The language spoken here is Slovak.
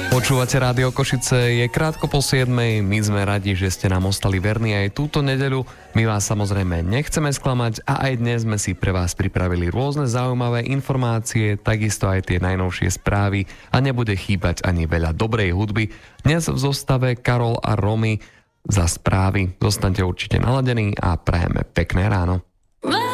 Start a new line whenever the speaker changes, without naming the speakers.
Počúvate Rádio Košice, je krátko po 7:00, my sme radi, že ste nám ostali verní aj túto nedeľu. My vás samozrejme nechceme sklamať a aj dnes sme si pre vás pripravili rôzne zaujímavé informácie, takisto aj tie najnovšie správy a nebude chýbať ani veľa dobrej hudby. Dnes v zostave Karol a Romy za správy. Zostaňte určite naladení a prajeme pekné ráno.